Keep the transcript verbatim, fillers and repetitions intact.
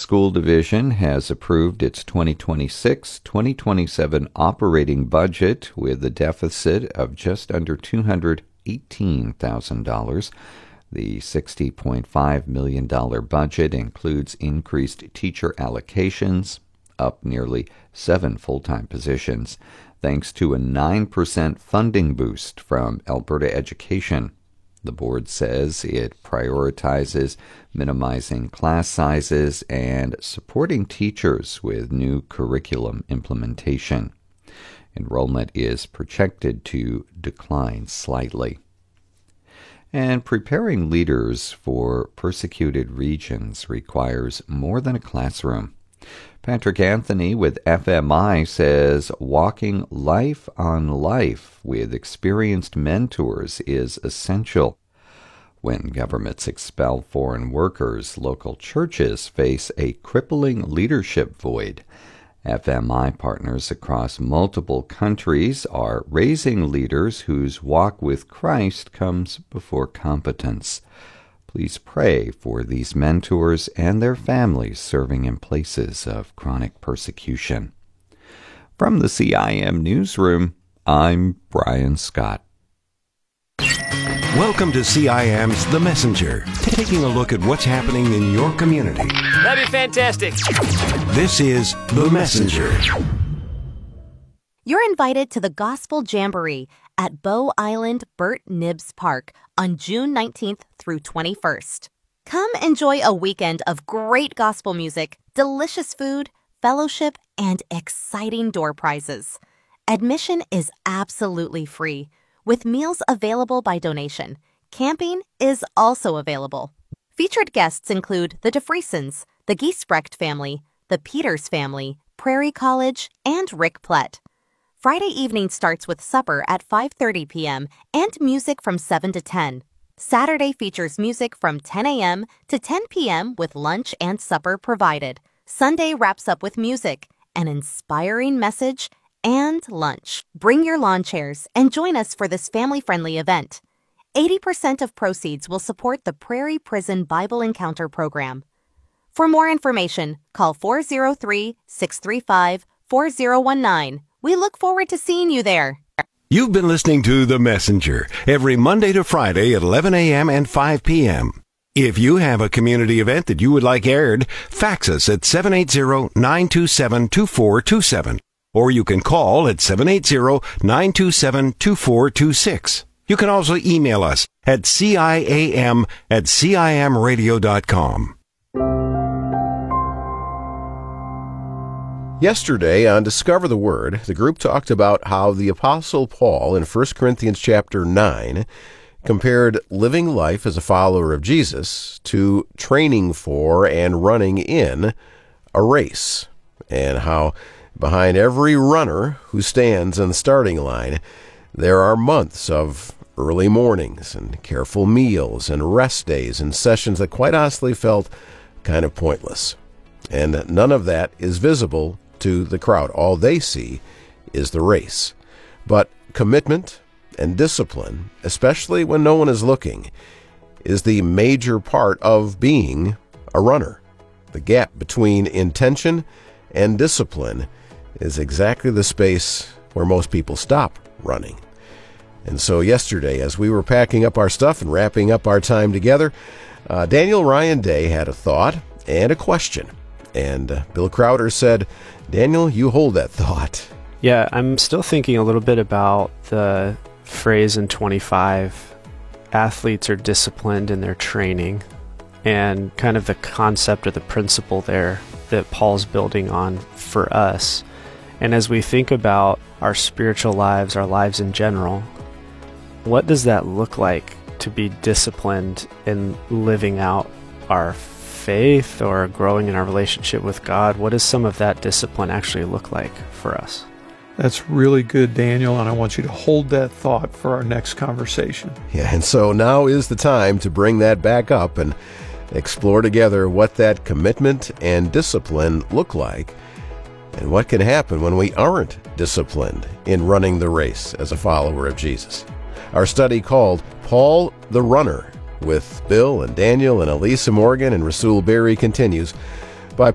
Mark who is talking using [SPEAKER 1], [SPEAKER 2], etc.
[SPEAKER 1] School Division has approved its twenty twenty-six twenty twenty-seven operating budget with a deficit of just under two hundred eighteen thousand dollars. The sixty point five million dollars budget includes increased teacher allocations, up nearly seven full-time positions, thanks to a nine percent funding boost from Alberta Education. The board says it prioritizes minimizing class sizes and supporting teachers with new curriculum implementation. Enrollment is projected to decline slightly. And preparing leaders for persecuted regions requires more than a classroom. Patrick Anthony with F M I says walking life on life with experienced mentors is essential. When governments expel foreign workers, local churches face a crippling leadership void. F M I partners across multiple countries are raising leaders whose walk with Christ comes before competence. Please pray for these mentors and their families serving in places of chronic persecution. From the C I M Newsroom, I'm Brian Scott.
[SPEAKER 2] Welcome to C I M's The Messenger, taking a look at what's happening in your community.
[SPEAKER 3] That'd be fantastic.
[SPEAKER 2] This is The Messenger.
[SPEAKER 4] You're invited to the Gospel Jamboree at Bow Island Burt Nibbs Park on June nineteenth through twenty-first. Come enjoy a weekend of great gospel music, delicious food, fellowship, and exciting door prizes. Admission is absolutely free, with meals available by donation. Camping is also available. Featured guests include the DeFriesens, the Giesbrecht family, the Peters family, Prairie College, and Rick Plett. Friday evening starts with supper at five thirty p.m. and music from seven to ten. Saturday features music from ten a.m. to ten p.m. with lunch and supper provided. Sunday wraps up with music, an inspiring message, and lunch. Bring your lawn chairs and join us for this family-friendly event. eighty percent of proceeds will support the Prairie Prison Bible Encounter program. For more information, call four oh three, six three five, four oh one nine. We look forward to seeing you there.
[SPEAKER 2] You've been listening to The Messenger every Monday to Friday at eleven a.m. and five p.m. If you have a community event that you would like aired, fax us at seven eight zero, nine two seven, two four two seven. Or you can call at seven eight zero, nine two seven, two four two six. You can also email us at ciam at cimradio dot com.
[SPEAKER 5] Yesterday on Discover the Word, the group talked about how the Apostle Paul in First Corinthians chapter nine compared living life as a follower of Jesus to training for and running in a race, and how behind every runner who stands in the starting line, there are months of early mornings and careful meals and rest days and sessions that quite honestly felt kind of pointless. And none of that is visible to the crowd. All they see is the race. But commitment and discipline, especially when no one is looking, is the major part of being a runner. The gap between intention and discipline is exactly the space where most people stop running. And so yesterday, as we were packing up our stuff and wrapping up our time together, uh, Daniel Ryan Day had a thought and a question. And uh, Bill Crowder said, Daniel, you hold that thought.
[SPEAKER 6] Yeah, I'm still thinking a little bit about the phrase in twenty-five, athletes are disciplined in their training, and kind of the concept or the principle there that Paul's building on for us. And as we think about our spiritual lives, our lives in general, what does that look like to be disciplined in living out our faith or growing in our relationship with God? What does some of that discipline actually look like for us?
[SPEAKER 7] That's really good, Daniel, and I want you to hold that thought for our next conversation.
[SPEAKER 5] Yeah, and so now is the time to bring that back up and explore together what that commitment and discipline look like, and what can happen when we aren't disciplined in running the race as a follower of Jesus. Our study called Paul the Runner with Bill and Daniel and Elisa Morgan and Rasul Berry continues